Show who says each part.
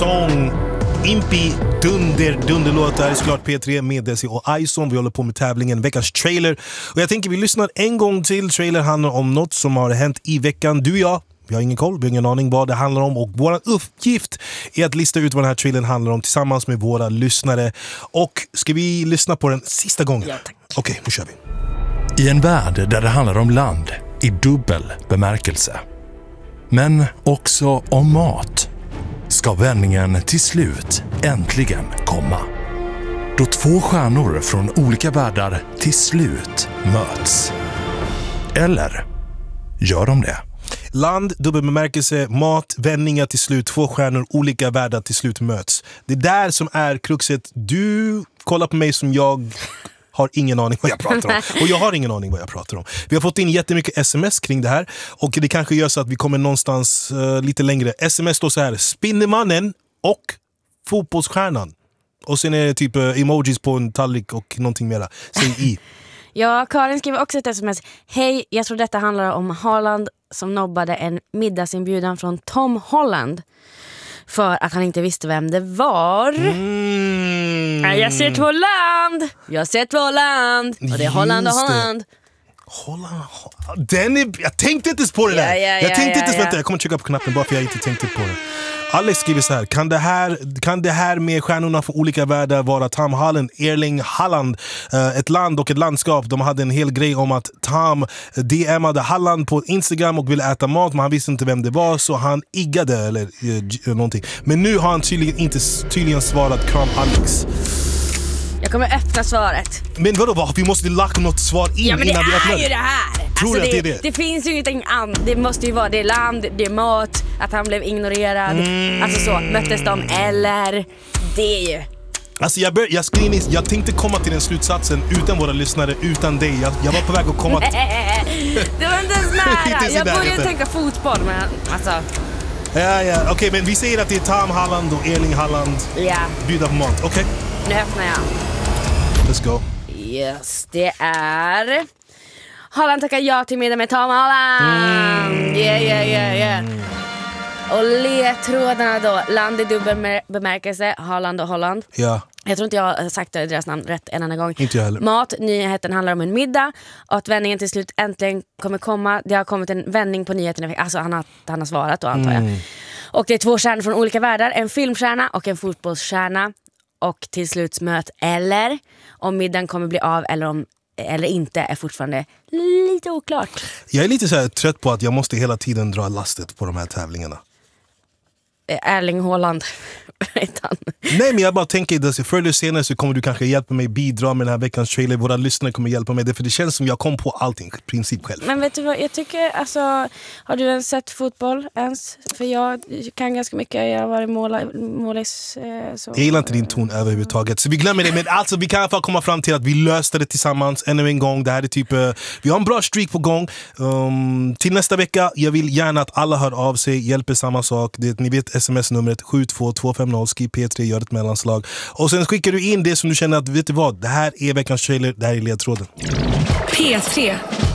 Speaker 1: Stång, Impi, dunderlåt. Det här är såklart P3 med Desi och Ison. Vi håller på med tävlingen Veckans trailer. Och jag tänker vi lyssnar en gång till. Trailer handlar om något som har hänt i veckan. Du och jag, vi har ingen koll, vi har ingen aning vad det handlar om. Och vår uppgift är att lista ut vad den här trailern handlar om tillsammans med våra lyssnare. Och ska vi lyssna på den sista gången?
Speaker 2: Ja, tack.
Speaker 1: Okej, nu kör vi.
Speaker 3: I en värld där det handlar om land i dubbel bemärkelse, men också om mat, ska vändningen till slut äntligen komma. Då två stjärnor från olika världar till slut möts. Eller gör de det?
Speaker 1: Land, dubbelbemärkelse, mat, vändningar till slut, två stjärnor, olika världar till slut möts. Det är där som är kruxet. Du kollar på mig som jag har ingen aning vad jag pratar om. Och jag har ingen aning vad jag pratar om. Vi har fått in jättemycket sms kring det här. Och det kanske gör så att vi kommer någonstans lite längre. Sms står så här: Spindelmannen och fotbollsstjärnan. Och sen är det typ emojis på en tallrik och någonting mera. Säg i.
Speaker 2: Ja, Karin skriver också ett sms. Hej, jag tror detta handlar om Haaland som nobbade en middagsinbjudan från Tom Holland för att han inte visste vem det var. Jag ser två land. Och det är Holland och Holland.
Speaker 1: Jag tänkte inte på det där. Jag kommer trycka på knappen bara för jag inte tänkte på det. Alex skriver så här: kan det här med stjärnorna för olika världar vara Tom Holland, Erling Haaland, ett land och ett landskap? De hade en hel grej om att Tom DMade Haaland på Instagram och ville äta mat, men han visste inte vem det var, så han iggade eller någonting. Men nu har han tydligen svarat kram Alex.
Speaker 2: Jag kommer öppna svaret.
Speaker 1: Men vadå, vi måste lagt något svar in innan vi öppnar.
Speaker 2: Ja, men det är ju det här.
Speaker 1: Tror
Speaker 2: alltså,
Speaker 1: du att det är det?
Speaker 2: Det finns ju ingenting annat. Det måste ju vara, det är land, det är mat, att han blev ignorerad. Alltså så, möttes de eller det är ju.
Speaker 1: Alltså jag tänkte komma till den slutsatsen utan våra lyssnare, utan dig. Jag var på väg att komma till...
Speaker 2: Det var inte ens nära. Jag började tänka fotboll, men alltså...
Speaker 1: Ja. Okej, men vi säger att det är Tom Holland och Erling Haaland.
Speaker 2: Ja.
Speaker 1: Bjuda på mat, okej?
Speaker 2: Nu öppnar jag.
Speaker 1: Let's go.
Speaker 2: Yes, det är... Haaland tackar ja till middag med Tom Holland. Yeah. Och ledtrådarna då: land i dubbel bemärkelse, Haaland och Holland.
Speaker 1: Ja.
Speaker 2: Jag tror inte jag har sagt deras namn rätt en annan gång.
Speaker 1: Inte jag heller.
Speaker 2: Mat, nyheten handlar om en middag. Och att vändningen till slut äntligen kommer komma. Det har kommit en vändning på nyheten. Alltså han har svarat då, antar jag. Och det är två stjärnor från olika världar. En filmstjärna och en fotbollsstjärna. Och till slut möt eller om middagen kommer bli av eller inte är fortfarande lite oklart.
Speaker 1: Jag är lite så här trött på att jag måste hela tiden dra lastet på de här tävlingarna.
Speaker 2: Erling Haaland.
Speaker 1: Nej, men jag bara tänker att förr eller senare så kommer du kanske hjälpa mig bidra med den här veckans trailer. Våra lyssnare kommer hjälpa mig, för det känns som jag kom på allting i princip själv.
Speaker 2: Men vet du vad, jag tycker alltså, har du ens sett fotboll ens? För jag kan ganska mycket, jag har varit målis så.
Speaker 1: Jag gillar inte din ton överhuvudtaget, så vi glömmer det. Men alltså vi kan i alla fall komma fram till att vi löste det tillsammans ännu en gång. Det här är typ, vi har en bra streak på gång. Till nästa vecka, jag vill gärna att alla hör av sig, hjälper samma sak. Ni vet sms-numret 72250, skriv P3, gör ett mellanslag. Och sen skickar du in det som du känner att, vet du vad, det här är veckans trailer, det här är ledtråden.
Speaker 4: P3